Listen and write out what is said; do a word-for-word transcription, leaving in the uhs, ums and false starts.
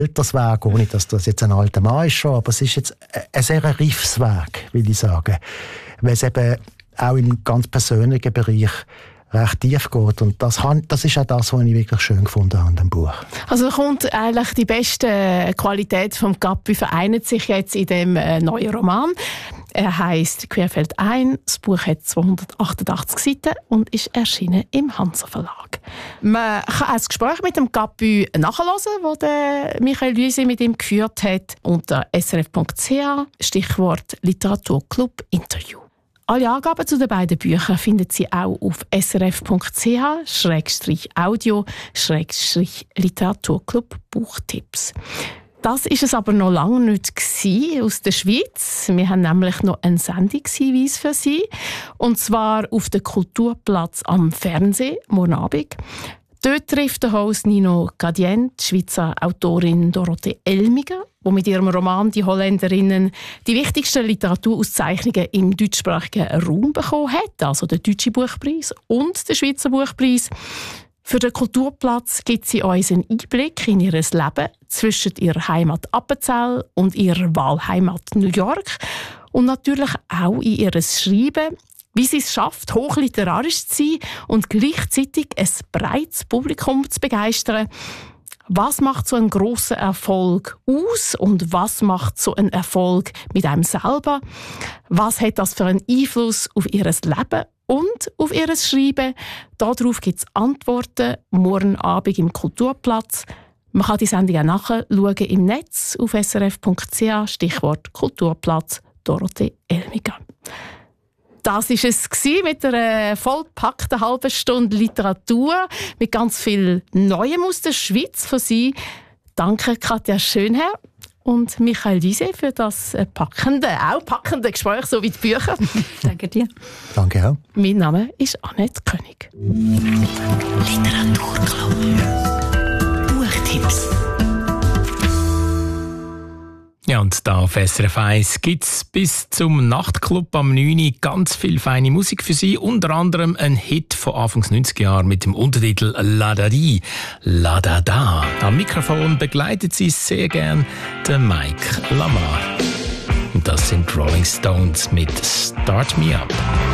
Altersweg, ohne dass das jetzt ein alter Mann ist schon, aber es ist jetzt ein sehr reifes Weg, will ich sagen, weil es eben auch im ganz persönlichen Bereich recht tief geht. Und das, das ist auch das, was ich wirklich schön gefunden habe an dem Buch. Also kommt eigentlich die beste Qualität vom Cappi vereint sich jetzt in dem äh, neuen Roman. Er heisst «Querfeld ein». Das Buch hat zweihundertachtundachtzig Seiten und ist erschienen im Hansa Verlag. Man kann auch das Gespräch mit dem Cappi nachhören, das der Michael Lysi mit ihm geführt hat, unter s r f punkt c h, Stichwort Literaturclub Interview. Alle Angaben zu den beiden Büchern finden Sie auch auf s r f punkt c h Schrägstrich audio Schrägstrich Literaturclub Buchtipps. Das ist es aber noch lange nicht gewesen aus der Schweiz. Wir haben nämlich noch einen Sendungshinweis für Sie. Und zwar auf dem Kulturplatz am Fernsehen, morgen Abend. Dort trifft der Host Nino Gadien die Schweizer Autorin Dorothee Elmiger, die mit ihrem Roman «Die Holländerinnen» die wichtigsten Literaturauszeichnungen im deutschsprachigen Raum bekommen hat, also den Deutschen Buchpreis und den Schweizer Buchpreis. Für den Kulturplatz gibt sie uns einen Einblick in ihr Leben zwischen ihrer Heimat Appenzell und ihrer Wahlheimat New York und natürlich auch in ihr Schreiben, wie sie es schafft, hochliterarisch zu sein und gleichzeitig ein breites Publikum zu begeistern. Was macht so einen grossen Erfolg aus und was macht so einen Erfolg mit einem selber? Was hat das für einen Einfluss auf ihr Leben und auf ihr Schreiben? Darauf gibt es Antworten morgen Abend im Kulturplatz. Man kann die Sendung auch nachschauen im Netz auf s r f punkt c h, Stichwort Kulturplatz Dorothee Elmiger. Das war es mit einer vollpackten halben Stunde Literatur mit ganz viel Neuem aus der Schweiz für Sie. Danke Katja Schönherr und Michael Lysi für das packende, auch packende Gespräch, so wie die Bücher. Danke dir. Danke auch. Mein Name ist Annette König. Literaturclub. Buchtipps. Ja, und da auf S R F eins gibt es bis zum Nachtclub am neun Uhr ganz viel feine Musik für Sie. Unter anderem ein Hit von Anfangs neunziger Jahren mit dem Untertitel «La Da Di, La Da Da». Am Mikrofon begleitet Sie sehr gern der Mike Lamar. Und das sind Rolling Stones mit «Start Me Up».